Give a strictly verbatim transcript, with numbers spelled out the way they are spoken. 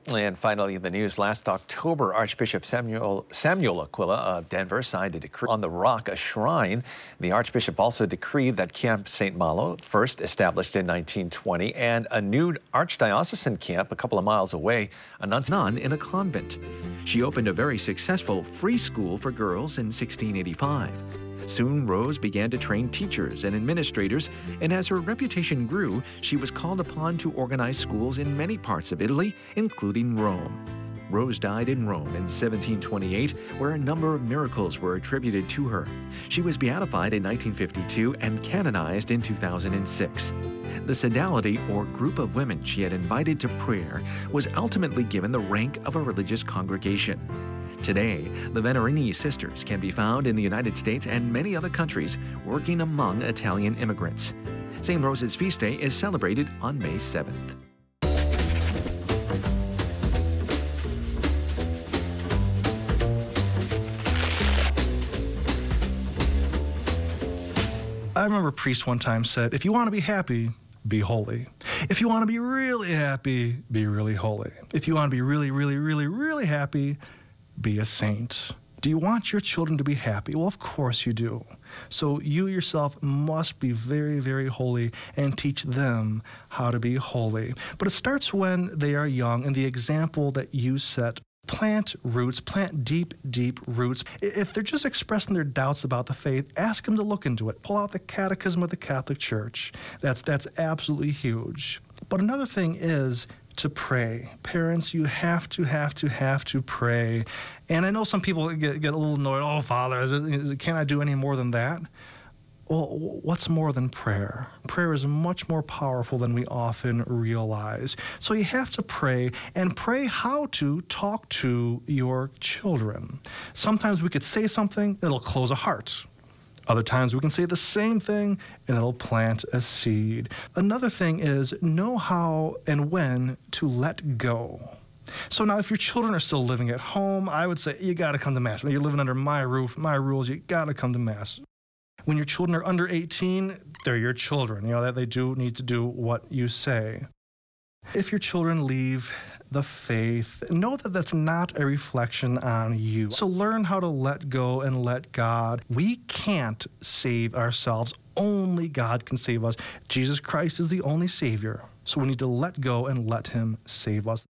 And finally, in the news, last October, Archbishop Samuel, Samuel Aquila of Denver signed a decree on the Rock, a shrine. The Archbishop also decreed that Camp Saint Malo, first established in nineteen twenty, and a new archdiocesan camp a couple of miles away, a nun in a convent. She opened a very successful free school for girls in sixteen eighty-five. Soon, Rose began to train teachers and administrators, and as her reputation grew, she was called upon to organize schools in many parts of Italy, including Rome. Rose died in Rome in seventeen twenty-eight, where a number of miracles were attributed to her. She was beatified in nineteen fifty-two and canonized in two thousand six. The sodality, or group of women she had invited to prayer, was ultimately given the rank of a religious congregation. Today, the Venerini sisters can be found in the United States and many other countries, working among Italian immigrants. Saint Rose's feast day is celebrated on May seventh. I remember a priest one time said, if you want to be happy, be holy. If you want to be really happy, be really holy. If you want to be really, really, really, really happy, be a saint. Do you want your children to be happy? Well, of course you do. So you yourself must be very, very holy and teach them how to be holy. But it starts when they are young, and the example that you set. Plant roots, plant deep, deep roots. If they're just expressing their doubts about the faith, ask them to look into it. Pull out the Catechism of the Catholic Church. That's, that's absolutely huge. But another thing is to pray. Parents, you have to, have to, have to pray. And I know some people get, get a little annoyed. Oh, Father, is it, is it, can't I do any more than that? Well, what's more than prayer? Prayer is much more powerful than we often realize. So you have to pray, and pray how to talk to your children. Sometimes we could say something that'll close a heart. Other times we can say the same thing and it'll plant a seed. Another thing is know how and when to let go. So now if your children are still living at home, I would say you got to come to Mass. When you're living under my roof, my rules, you got to come to Mass. When your children are under eighteen, they're your children. You know, that they do need to do what you say. If your children leave the faith, know that that's not a reflection on you. So learn how to let go and let God. We can't save ourselves. Only God can save us. Jesus Christ is the only Savior. So we need to let go and let Him save us.